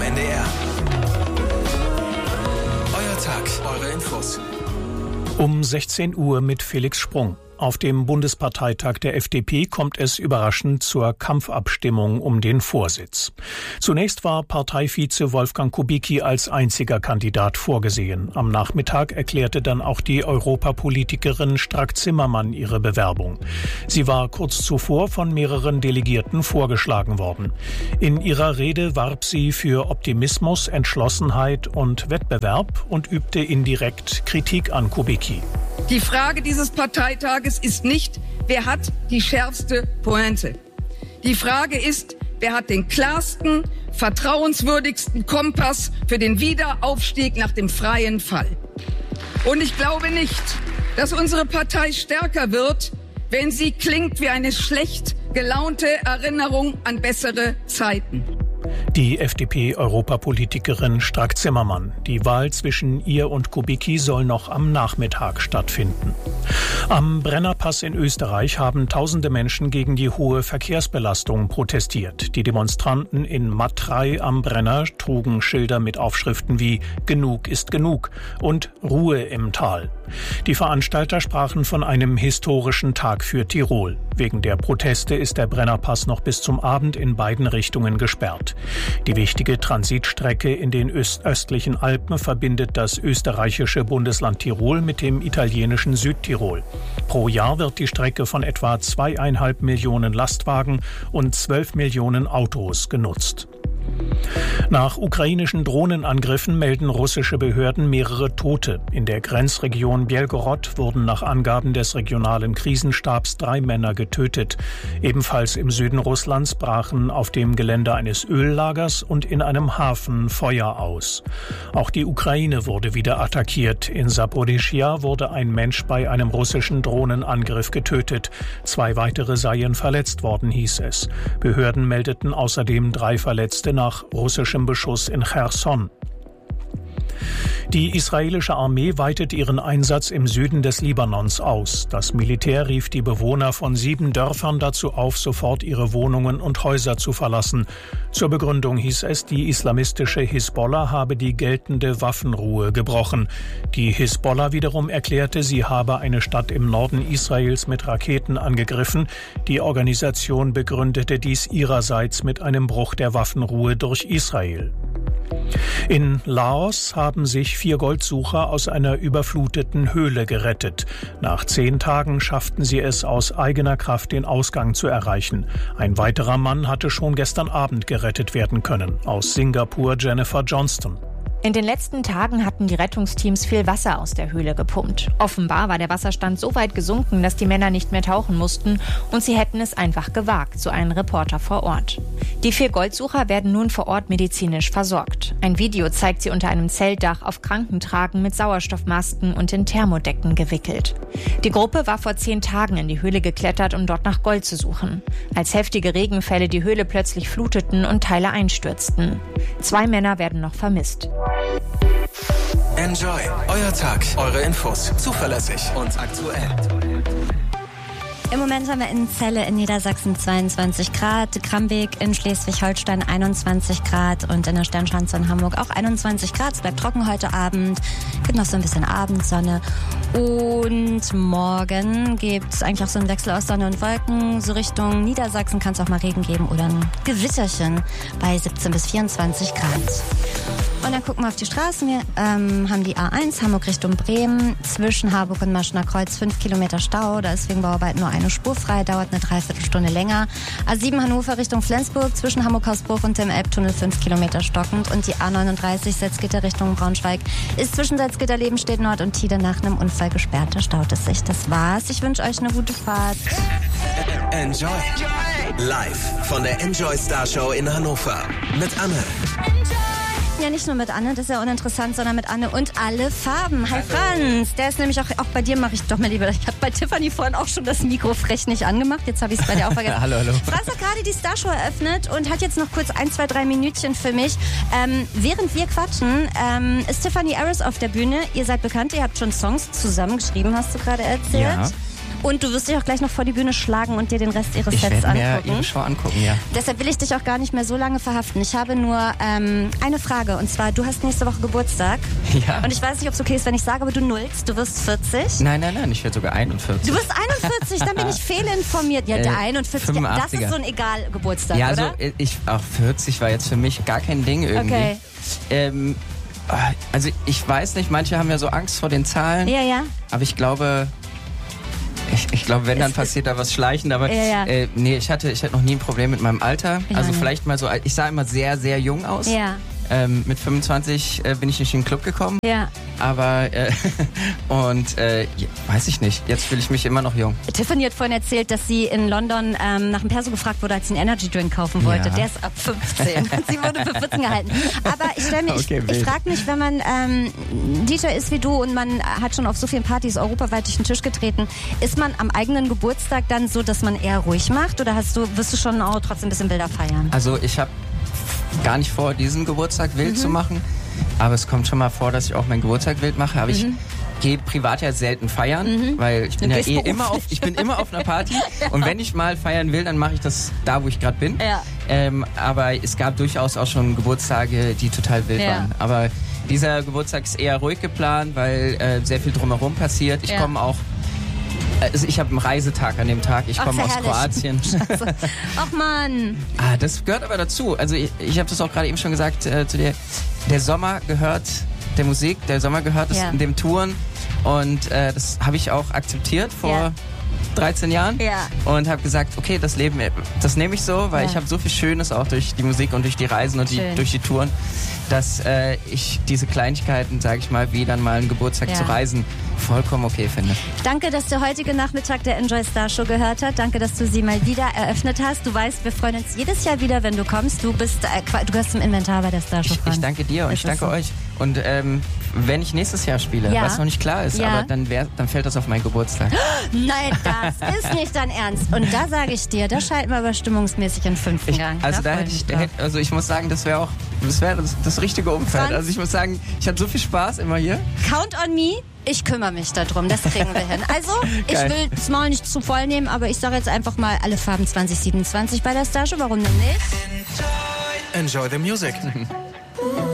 NDR. Euer Tag, eure Infos. Um 16 Uhr mit Felix Sprung. Auf dem Bundesparteitag der FDP kommt es überraschend zur Kampfabstimmung um den Vorsitz. Zunächst war Parteivize Wolfgang Kubicki als einziger Kandidat vorgesehen. Am Nachmittag erklärte dann auch die Europapolitikerin Strack-Zimmermann ihre Bewerbung. Sie war kurz zuvor von mehreren Delegierten vorgeschlagen worden. In ihrer Rede warb sie für Optimismus, Entschlossenheit und Wettbewerb und übte indirekt Kritik an Kubicki. Die Frage dieses Parteitages ist nicht, wer hat die schärfste Pointe. Die Frage ist, wer hat den klarsten, vertrauenswürdigsten Kompass für den Wiederaufstieg nach dem freien Fall. Und ich glaube nicht, dass unsere Partei stärker wird, wenn sie klingt wie eine schlecht gelaunte Erinnerung an bessere Zeiten. Die FDP-Europapolitikerin Strack-Zimmermann. Die Wahl zwischen ihr und Kubicki soll noch am Nachmittag stattfinden. Am Brennerpass in Österreich haben tausende Menschen gegen die hohe Verkehrsbelastung protestiert. Die Demonstranten in Matrei am Brenner trugen Schilder mit Aufschriften wie »Genug ist genug« und »Ruhe im Tal«. Die Veranstalter sprachen von einem historischen Tag für Tirol. Wegen der Proteste ist der Brennerpass noch bis zum Abend in beiden Richtungen gesperrt. Die wichtige Transitstrecke in den östlichen Alpen verbindet das österreichische Bundesland Tirol mit dem italienischen Südtirol. Pro Jahr wird die Strecke von etwa 2,5 Millionen Lastwagen und 12 Millionen Autos genutzt. Nach ukrainischen Drohnenangriffen melden russische Behörden mehrere Tote. In der Grenzregion Belgorod wurden nach Angaben des regionalen Krisenstabs 3 Männer getötet. Ebenfalls im Süden Russlands brachen auf dem Gelände eines Öllagers und in einem Hafen Feuer aus. Auch die Ukraine wurde wieder attackiert. In Saporischschja wurde ein Mensch bei einem russischen Drohnenangriff getötet. 2 weitere seien verletzt worden, hieß es. Behörden meldeten außerdem 3 Verletzte nach russischem Beschuss in Cherson. Die israelische Armee weitet ihren Einsatz im Süden des Libanons aus. Das Militär rief die Bewohner von 7 Dörfern dazu auf, sofort ihre Wohnungen und Häuser zu verlassen. Zur Begründung hieß es, die islamistische Hisbollah habe die geltende Waffenruhe gebrochen. Die Hisbollah wiederum erklärte, sie habe eine Stadt im Norden Israels mit Raketen angegriffen. Die Organisation begründete dies ihrerseits mit einem Bruch der Waffenruhe durch Israel. In Laos haben sich 4 Goldsucher aus einer überfluteten Höhle gerettet. Nach 10 Tagen schafften sie es aus eigener Kraft, den Ausgang zu erreichen. Ein weiterer Mann hatte schon gestern Abend gerettet werden können. Aus Singapur Jennifer Johnston. In den letzten Tagen hatten die Rettungsteams viel Wasser aus der Höhle gepumpt. Offenbar war der Wasserstand so weit gesunken, dass die Männer nicht mehr tauchen mussten und sie hätten es einfach gewagt, so ein Reporter vor Ort. Die 4 Goldsucher werden nun vor Ort medizinisch versorgt. Ein Video zeigt sie unter einem Zeltdach auf Krankentragen mit Sauerstoffmasken und in Thermodecken gewickelt. Die Gruppe war vor 10 Tagen in die Höhle geklettert, um dort nach Gold zu suchen. Als heftige Regenfälle die Höhle plötzlich fluteten und Teile einstürzten. 2 Männer werden noch vermisst. Enjoy. Euer Tag, eure Infos. Zuverlässig und aktuell. Im Moment haben wir in Celle in Niedersachsen 22 Grad, Krambeek in Schleswig-Holstein 21 Grad und in der Sternschanze in Hamburg auch 21 Grad. Es bleibt trocken heute Abend, gibt noch so ein bisschen Abendsonne. Und morgen gibt es eigentlich auch so einen Wechsel aus Sonne und Wolken. So Richtung Niedersachsen kann es auch mal Regen geben oder ein Gewitterchen bei 17 bis 24 Grad. Und dann gucken wir auf die Straßen. Wir haben die A1 Hamburg Richtung Bremen. Zwischen Harburg und Maschener Kreuz 5 Kilometer Stau. Da ist wegen Bauarbeiten nur eine Spur frei, dauert eine Dreiviertelstunde länger. A7 Hannover Richtung Flensburg. Zwischen Hamburg-Hausbruch und dem Elbtunnel 5 Kilometer stockend. Und die A39 Salzgitter Richtung Braunschweig ist zwischen Salzgitter, Lebenstedt Nord und Tide nach einem Unfall gesperrt. Da staut es sich. Das war's. Ich wünsche euch eine gute Fahrt. Enjoy. Live von der Enjoy Star Show in Hannover. Mit Anne. Ja, nicht nur mit Anne, das ist ja uninteressant, sondern mit Anne und alle Farben. Hi Franz, der ist nämlich auch bei dir mache ich doch mal lieber. Ich habe bei Tiffany vorhin auch schon das Mikro frech nicht angemacht, jetzt habe ich es bei dir auch vergessen. Hallo. Franz hat gerade die Starshow eröffnet und hat jetzt noch kurz 1, 2, 3 Minütchen für mich. Während wir quatschen, ist Tiffany Harris auf der Bühne. Ihr seid bekannt, ihr habt schon Songs zusammengeschrieben, hast du gerade erzählt. Ja. Und du wirst dich auch gleich noch vor die Bühne schlagen und dir den Rest ihres Ich Sets werde mir angucken. ihre Show angucken, ja. Deshalb will ich dich auch gar nicht mehr so lange verhaften. Ich habe nur eine Frage, und zwar, du hast nächste Woche Geburtstag. Ja. Und ich weiß nicht, ob es okay ist, wenn ich sage, aber du nullst, du wirst 40. Nein, ich werde sogar 41. Du bist 41, dann bin ich fehlinformiert. Ja, der 41, 85er. das ist so ein Egal-Geburtstag, Ja, oder? also auch 40 war jetzt für mich gar kein Ding irgendwie. Okay. Also ich weiß nicht, manche haben ja so Angst vor den Zahlen. Ja. Aber ich glaube, wenn, dann passiert da was schleichend. Aber Ja. nee, ich hatte noch nie ein Problem mit meinem Alter. Ich Also meine. vielleicht mal so, ich sah immer sehr, sehr jung aus. Ja. Mit 25 bin ich nicht in den Club gekommen. Ja. Aber, weiß ich nicht. Jetzt fühle ich mich immer noch jung. Tiffany hat vorhin erzählt, dass sie in London nach einem Perso gefragt wurde, als sie einen Energy Drink kaufen wollte. Ja. Der ist ab 15. Sie wurde für 14 gehalten. Aber ich frage mich, wenn man DJ ist wie du und man hat schon auf so vielen Partys europaweit durch den Tisch getreten, ist man am eigenen Geburtstag dann so, dass man eher ruhig macht? Oder wirst du schon auch trotzdem ein bisschen wilder feiern? Also ich habe gar nicht vor, diesen Geburtstag wild zu machen. Aber es kommt schon mal vor, dass ich auch meinen Geburtstag wild mache. Aber ich gehe privat ja selten feiern, weil ich bin immer auf einer Party. Und wenn ich mal feiern will, dann mache ich das da, wo ich gerade bin. Ja. Aber es gab durchaus auch schon Geburtstage, die total wild waren. Aber dieser Geburtstag ist eher ruhig geplant, weil sehr viel drumherum passiert. Ich komme auch... Also ich habe einen Reisetag an dem Tag. Ich komme aus Kroatien. Ach Mann. Das gehört aber dazu. Also ich habe das auch gerade eben schon gesagt zu dir. Der Sommer gehört der Musik, der Sommer gehört dem Touren. Und das habe ich auch akzeptiert vor 13 Jahren. Ja. Und habe gesagt, okay, das nehme ich so, weil ich habe so viel Schönes auch durch die Musik und durch die Reisen und durch die Touren, dass ich diese Kleinigkeiten, sage ich mal, wie dann mal einen Geburtstag zu reisen, vollkommen okay finde. Danke, dass der heutige Nachmittag der Enjoy Star Show gehört hat. Danke, dass du sie mal wieder eröffnet hast. Du weißt, wir freuen uns jedes Jahr wieder, wenn du kommst. Du gehörst zum Inventar bei der Star Show. Ich danke dir und ich danke euch. Und wenn ich nächstes Jahr spiele, was noch nicht klar ist, aber dann fällt das auf meinen Geburtstag. Nein, das ist nicht dein Ernst. Und da sage ich dir, da schalten wir aber stimmungsmäßig in 5. Gang. Also ich muss sagen, das wäre das richtige Umfeld. Franz? Also ich muss sagen, ich hatte so viel Spaß immer hier. Count on me. Ich kümmere mich darum, das kriegen wir hin. Also, ich will das Maul nicht zu voll nehmen, aber ich sage jetzt einfach mal alle Farben 2027 bei der Star Show. Warum denn nicht? Enjoy the music.